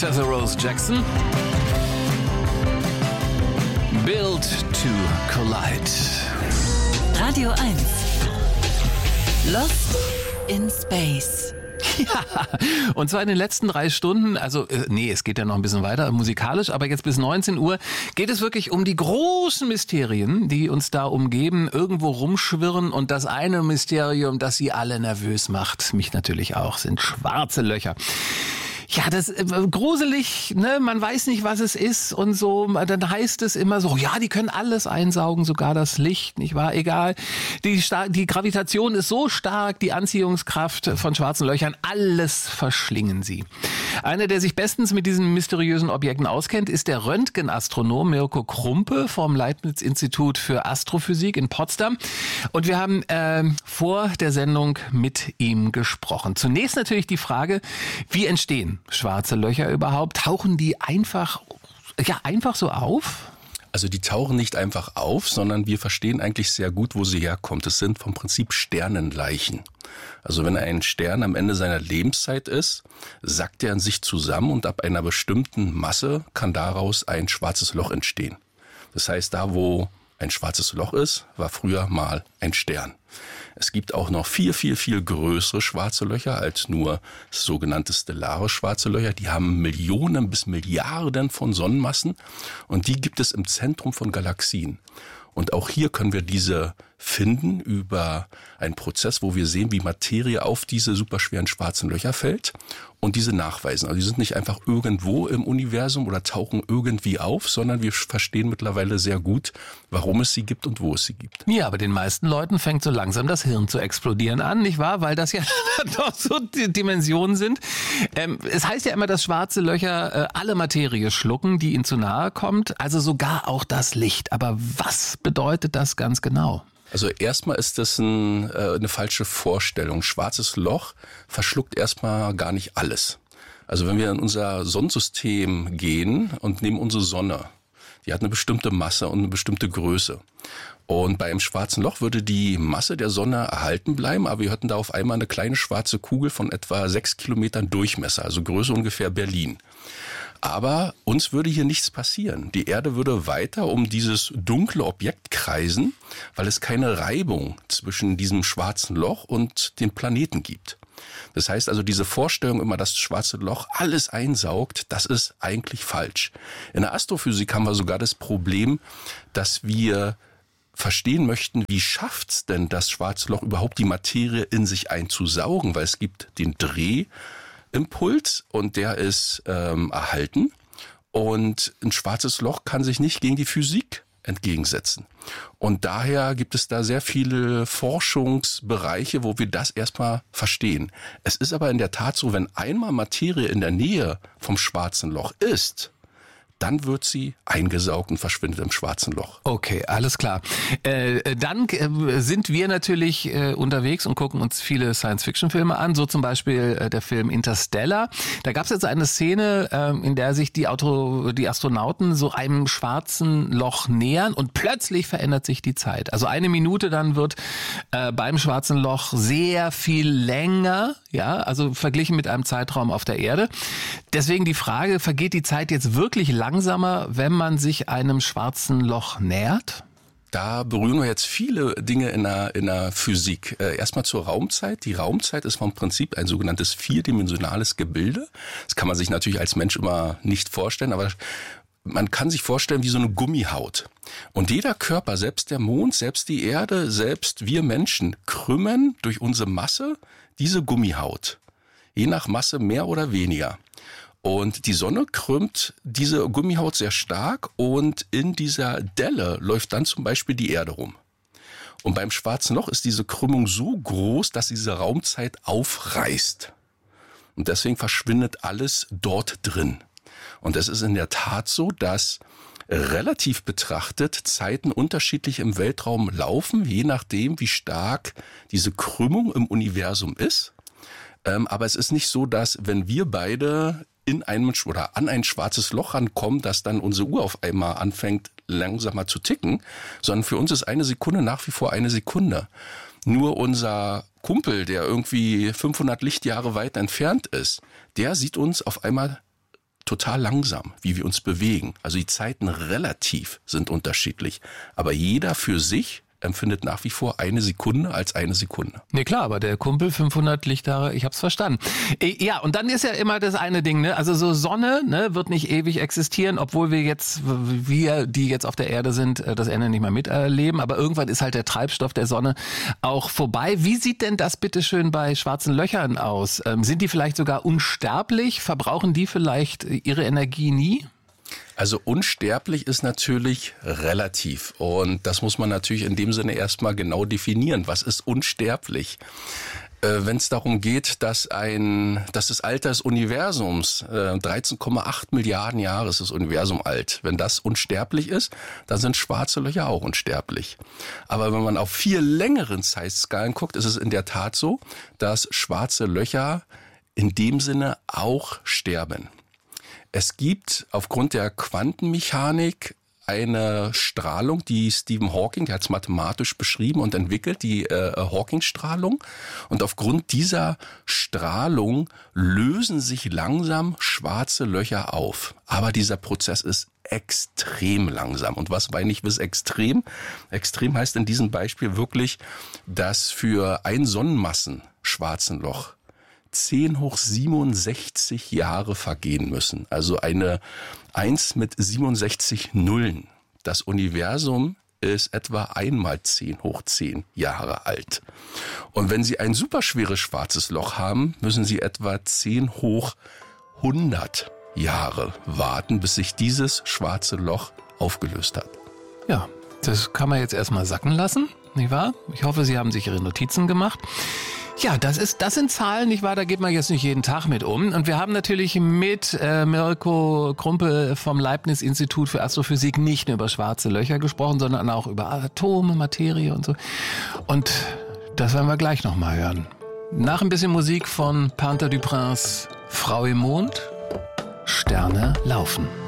Cesar Rose Jackson. Built to Collide. Radio 1. Lost in Space. Ja, und zwar in den letzten 3 Stunden, es geht ja noch ein bisschen weiter musikalisch, aber jetzt bis 19 Uhr geht es wirklich um die großen Mysterien, die uns da umgeben, irgendwo rumschwirren, und das eine Mysterium, das sie alle nervös macht, mich natürlich auch, sind schwarze Löcher. Ja, das ist gruselig, ne? Man weiß nicht, was es ist und so. Dann heißt es immer so, ja, die können alles einsaugen, sogar das Licht, nicht wahr? Egal. Die Gravitation ist so stark, die Anziehungskraft von schwarzen Löchern, alles verschlingen sie. Einer, der sich bestens mit diesen mysteriösen Objekten auskennt, ist der Röntgenastronom Mirko Krumpe vom Leibniz-Institut für Astrophysik in Potsdam. Und wir haben vor der Sendung mit ihm gesprochen. Zunächst natürlich die Frage, wie entstehen schwarze Löcher überhaupt? Tauchen die einfach so auf? Also die tauchen nicht einfach auf, sondern wir verstehen eigentlich sehr gut, wo sie herkommt. Es sind vom Prinzip Sternenleichen. Also wenn ein Stern am Ende seiner Lebenszeit ist, sackt er in sich zusammen und ab einer bestimmten Masse kann daraus ein schwarzes Loch entstehen. Das heißt, da wo ein schwarzes Loch ist, war früher mal ein Stern. Es gibt auch noch viel, viel, viel größere schwarze Löcher als nur sogenannte stellare schwarze Löcher. Die haben Millionen bis Milliarden von Sonnenmassen und die gibt es im Zentrum von Galaxien. Und auch hier können wir diese finden über einen Prozess, wo wir sehen, wie Materie auf diese superschweren schwarzen Löcher fällt und diese nachweisen. Also die sind nicht einfach irgendwo im Universum oder tauchen irgendwie auf, sondern wir verstehen mittlerweile sehr gut, warum es sie gibt und wo es sie gibt. Ja, aber den meisten Leuten fängt so langsam das Hirn zu explodieren an, nicht wahr? Weil das ja doch so die Dimensionen sind. Es heißt ja immer, dass schwarze Löcher alle Materie schlucken, die ihnen zu nahe kommt, also sogar auch das Licht. Aber was bedeutet das ganz genau? Also erstmal ist das eine falsche Vorstellung. Schwarzes Loch verschluckt erstmal gar nicht alles. Also wenn wir in unser Sonnensystem gehen und nehmen unsere Sonne, die hat eine bestimmte Masse und eine bestimmte Größe. Und bei einem schwarzen Loch würde die Masse der Sonne erhalten bleiben, aber wir hätten da auf einmal eine kleine schwarze Kugel von etwa 6 Kilometern Durchmesser, also Größe ungefähr Berlin. Aber uns würde hier nichts passieren. Die Erde würde weiter um dieses dunkle Objekt kreisen, weil es keine Reibung zwischen diesem schwarzen Loch und dem Planeten gibt. Das heißt also, diese Vorstellung immer, dass das schwarze Loch alles einsaugt, das ist eigentlich falsch. In der Astrophysik haben wir sogar das Problem, dass wir verstehen möchten, wie schafft's denn das schwarze Loch überhaupt, die Materie in sich einzusaugen, weil es gibt den Drehimpuls und der ist erhalten und ein schwarzes Loch kann sich nicht gegen die Physik entgegensetzen. Und daher gibt es da sehr viele Forschungsbereiche, wo wir das erstmal verstehen. Es ist aber in der Tat so, wenn einmal Materie in der Nähe vom schwarzen Loch ist, dann wird sie eingesaugt und verschwindet im schwarzen Loch. Okay, alles klar. Dann sind wir natürlich unterwegs und gucken uns viele Science-Fiction-Filme an, so zum Beispiel der Film Interstellar. Da gab es jetzt eine Szene, in der sich die Astronauten so einem schwarzen Loch nähern und plötzlich verändert sich die Zeit. Also 1 Minute dann wird beim schwarzen Loch sehr viel länger, ja, also verglichen mit einem Zeitraum auf der Erde. Deswegen die Frage, vergeht die Zeit jetzt wirklich langsamer, wenn man sich einem schwarzen Loch nähert? Da berühren wir jetzt viele Dinge in der Physik. Erstmal zur Raumzeit. Die Raumzeit ist vom Prinzip ein sogenanntes 4-dimensionales Gebilde. Das kann man sich natürlich als Mensch immer nicht vorstellen, aber man kann sich vorstellen wie so eine Gummihaut. Und jeder Körper, selbst der Mond, selbst die Erde, selbst wir Menschen, krümmen durch unsere Masse diese Gummihaut. Je nach Masse mehr oder weniger. Und die Sonne krümmt diese Gummihaut sehr stark und in dieser Delle läuft dann zum Beispiel die Erde rum. Und beim schwarzen Loch ist diese Krümmung so groß, dass diese Raumzeit aufreißt. Und deswegen verschwindet alles dort drin. Und es ist in der Tat so, dass relativ betrachtet Zeiten unterschiedlich im Weltraum laufen, je nachdem, wie stark diese Krümmung im Universum ist. Aber es ist nicht so, dass wenn wir beide in einem oder an ein schwarzes Loch rankommen, dass dann unsere Uhr auf einmal anfängt, langsamer zu ticken, sondern für uns ist 1 Sekunde nach wie vor 1 Sekunde. Nur unser Kumpel, der irgendwie 500 Lichtjahre weit entfernt ist, der sieht uns auf einmal total langsam, wie wir uns bewegen. Also die Zeiten relativ sind unterschiedlich. Aber jeder für sich empfindet nach wie vor eine Sekunde als eine Sekunde. Nee, klar, aber der Kumpel 500 Lichtjahre, ich hab's verstanden. Ja, und dann ist ja immer das eine Ding, ne? Also so Sonne, ne, wird nicht ewig existieren, obwohl wir, die jetzt auf der Erde sind, das Ende nicht mehr miterleben. Aber irgendwann ist halt der Treibstoff der Sonne auch vorbei. Wie sieht denn das bitteschön bei schwarzen Löchern aus? Sind die vielleicht sogar unsterblich? Verbrauchen die vielleicht ihre Energie nie? Also unsterblich ist natürlich relativ und das muss man natürlich in dem Sinne erstmal genau definieren. Was ist unsterblich? Wenn es darum geht, dass das Alter des Universums 13,8 Milliarden Jahre ist das Universum alt. Wenn das unsterblich ist, dann sind schwarze Löcher auch unsterblich. Aber wenn man auf viel längeren Zeitskalen guckt, ist es in der Tat so, dass schwarze Löcher in dem Sinne auch sterben. Es gibt aufgrund der Quantenmechanik eine Strahlung, die Stephen Hawking, der hat es mathematisch beschrieben und entwickelt, die Hawking-Strahlung. Und aufgrund dieser Strahlung lösen sich langsam schwarze Löcher auf. Aber dieser Prozess ist extrem langsam. Und was meine ich bis extrem? Extrem heißt in diesem Beispiel wirklich, dass für ein Sonnenmassen-schwarzen Loch 10 hoch 67 Jahre vergehen müssen. Also eine 1 mit 67 Nullen. Das Universum ist etwa einmal 10 hoch 10 Jahre alt. Und wenn Sie ein superschweres schwarzes Loch haben, müssen Sie etwa 10 hoch 100 Jahre warten, bis sich dieses schwarze Loch aufgelöst hat. Ja, das kann man jetzt erstmal sacken lassen, nicht wahr? Ich hoffe, Sie haben sich Ihre Notizen gemacht. Ja, das sind Zahlen, nicht wahr? Da geht man jetzt nicht jeden Tag mit um. Und wir haben natürlich mit Mirko Krumpel vom Leibniz-Institut für Astrophysik nicht nur über schwarze Löcher gesprochen, sondern auch über Atome, Materie und so. Und das werden wir gleich nochmal hören. Nach ein bisschen Musik von Panther du Prince, Frau im Mond, Sterne laufen.